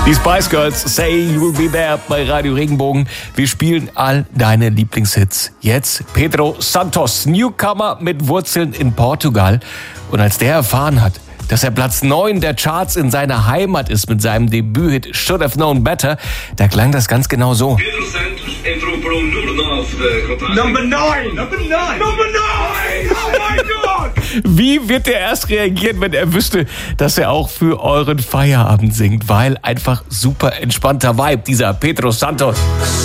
Die Spice Girls, Say You Will Be There bei Radio Regenbogen. Wir spielen all deine Lieblingshits. Jetzt Pedro Santos, Newcomer mit Wurzeln in Portugal. Und als der erfahren hat, dass er Platz 9 der Charts in seiner Heimat ist mit seinem Debüthit Should Have Known Better, da klang das ganz genau so. Pedro Santos entrou para o número 9 da contagem. Number 9! Number 9! Number 9! Oh my God! Wie wird er erst reagieren, wenn er wüsste, dass er auch für euren Feierabend singt? Weil einfach super entspannter Vibe, dieser Pedro Santos.